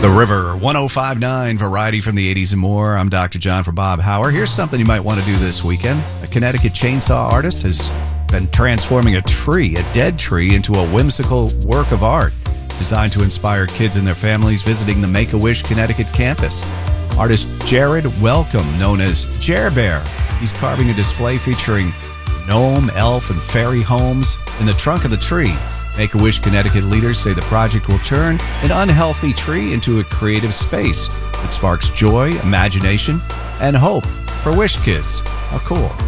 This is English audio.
The River, 1059 Variety from the 80s and more. I'm Dr. John for Bob Hauer. Here's something you might want to do this weekend. A Connecticut chainsaw artist has been transforming a dead tree, into a whimsical work of art designed to inspire kids and their families visiting the Make-A-Wish Connecticut campus. Artist Jared Welcome, known as Jer Bear. He's carving a display featuring gnome, elf, and fairy homes in the trunk of the tree. Make-A-Wish Connecticut leaders say the project will turn an unhealthy tree into a creative space that sparks joy, imagination, and hope for Wish kids. How cool.